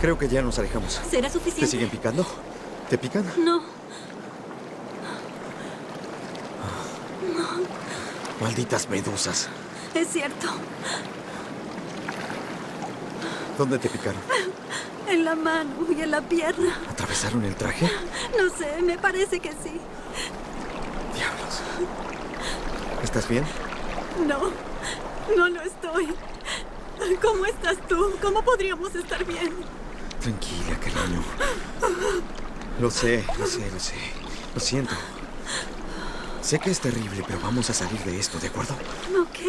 Creo que ya nos alejamos. ¿Será ¿Te suficiente? siguen picando? ¿Te pican? No. Malditas medusas. Es cierto. ¿Dónde te picaron? En la mano y en la pierna. ¿Atravesaron el traje? No sé, me parece que sí. Diablos. ¿Estás bien? No, no lo estoy. ¿Cómo estás tú? ¿Cómo podríamos estar bien? Tranquila, cariño. Lo sé. Lo siento. Sé que es terrible, pero vamos a salir de esto, ¿de acuerdo? Ok.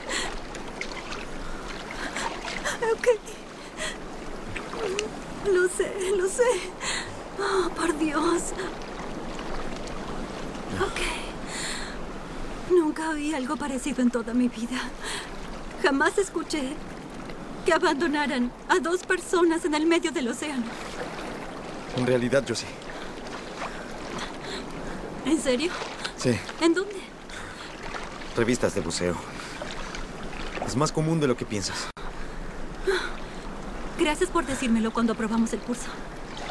Lo sé. Oh, por Dios. Ok. Nunca oí algo parecido en toda mi vida. Jamás escuché que abandonaran a dos personas en el medio del océano. En realidad, yo sí. ¿En serio? Sí, ¿En dónde? revistas de buceo. Es más común de lo que piensas. Gracias por decírmelo cuando aprobamos el curso.